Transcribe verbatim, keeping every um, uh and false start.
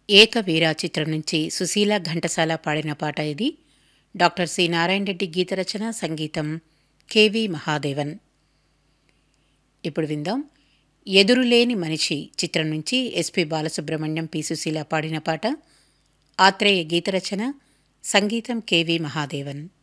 ఏకవీర చిత్రం నుంచి సుశీల ఘంటసాల పాడిన పాట ఇది. డాక్టర్ సి నారాయణ రెడ్డి గీత రచన, సంగీతం కెవి మహాదేవన్. ఇప్పుడు విందాం ఎదురులేని మనిషి చిత్రం నుంచి ఎస్పి బాలసుబ్రహ్మణ్యం, పి సుశీల పాడిన పాట. ఆత్రేయ గీత రచన, సంగీతం కెవి మహాదేవన్.